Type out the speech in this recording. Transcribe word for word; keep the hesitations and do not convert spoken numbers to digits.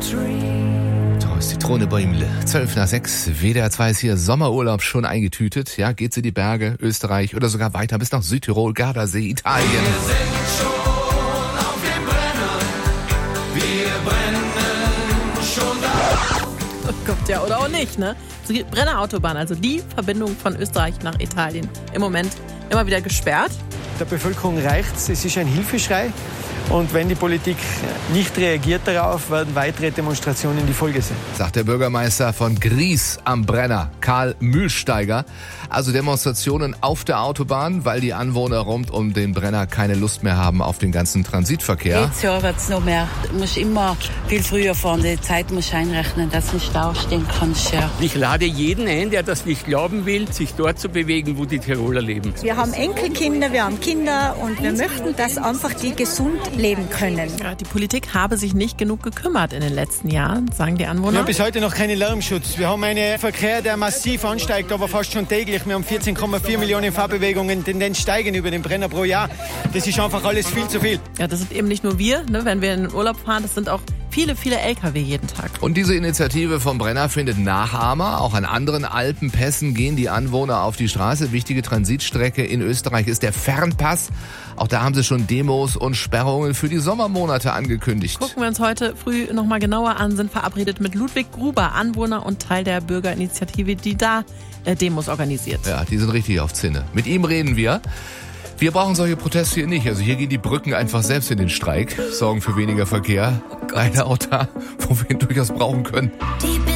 Da ist Zitrone Bäumle. zwölf nach sechs. W D R zwei ist hier Sommerurlaub schon eingetütet. Ja, geht's in die Berge, Österreich oder sogar weiter bis nach Südtirol, Gardasee, Italien. Wir sind schon auf dem Brenner. Wir brennen schon da. Oh Gott, ja, oder auch nicht, ne? Die Brennerautobahn, also die Verbindung von Österreich nach Italien, im Moment immer wieder gesperrt. Der Bevölkerung reicht's, es ist ein Hilfeschrei. Und wenn die Politik nicht reagiert darauf, werden weitere Demonstrationen die Folge sein. Sagt der Bürgermeister von Gries am Brenner, Karl Mühlsteiger. Also Demonstrationen auf der Autobahn, weil die Anwohner rund um den Brenner keine Lust mehr haben auf den ganzen Transitverkehr. Jetzt Jahr wird es noch mehr. Du musst immer viel früher fahren. Die Zeit musst du einrechnen, dass du im Stau stehen kannst. Ja. Ich lade jeden ein, der das nicht glauben will, sich dort zu bewegen, wo die Tiroler leben. Wir haben Enkelkinder, wir haben Kinder und wir möchten, dass einfach die gesund leben können. Ja, die Politik habe sich nicht genug gekümmert in den letzten Jahren, sagen die Anwohner. Wir haben bis heute noch keinen Lärmschutz. Wir haben einen Verkehr, der massiv ansteigt, aber fast schon täglich. Wir haben vierzehn Komma vier Millionen Fahrbewegungen, Tendenz steigen über den Brenner pro Jahr. Das ist einfach alles viel zu viel. Ja, das sind eben nicht nur wir, ne, wenn wir in den Urlaub fahren, das sind auch viele, viele L K W jeden Tag. Und diese Initiative vom Brenner findet Nachahmer. Auch an anderen Alpenpässen gehen die Anwohner auf die Straße. Wichtige Transitstrecke in Österreich ist der Fernpass. Auch da haben sie schon Demos und Sperrungen für die Sommermonate angekündigt. Gucken wir uns heute früh nochmal genauer an, sind verabredet mit Ludwig Gruber, Anwohner und Teil der Bürgerinitiative, die da äh, Demos organisiert. Ja, die sind richtig auf Zinne. Mit ihm reden wir. Wir brauchen solche Proteste hier nicht. Also hier gehen die Brücken einfach selbst in den Streik, sorgen für weniger Verkehr. Leider auch da, wo wir ihn durchaus brauchen können.